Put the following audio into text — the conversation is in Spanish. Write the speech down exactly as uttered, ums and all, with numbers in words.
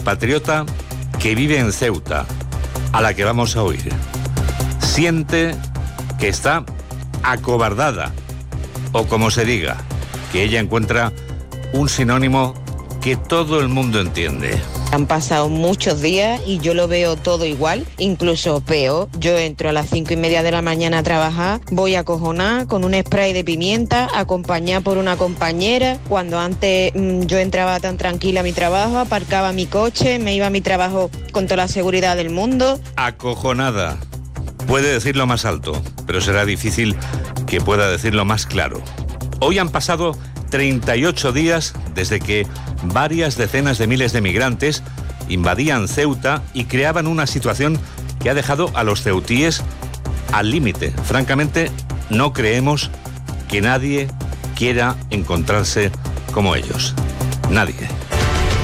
compatriota que vive en Ceuta, a la que vamos a oír. Siente que está acobardada, o como se diga, que ella encuentra un sinónimo que todo el mundo entiende. Han pasado muchos días y yo lo veo todo igual, incluso peor. Yo entro a las cinco y media de la mañana a trabajar, voy acojonada con un spray de pimienta, acompañada por una compañera. Cuando antes mmm, yo entraba tan tranquila a mi trabajo, aparcaba mi coche, me iba a mi trabajo con toda la seguridad del mundo. Acojonada. Puede decirlo más alto, pero será difícil que pueda decirlo más claro. Hoy han pasado treinta y ocho días desde que varias decenas de miles de migrantes invadían Ceuta y creaban una situación que ha dejado a los ceutíes al límite. Francamente, no creemos que nadie quiera encontrarse como ellos. Nadie.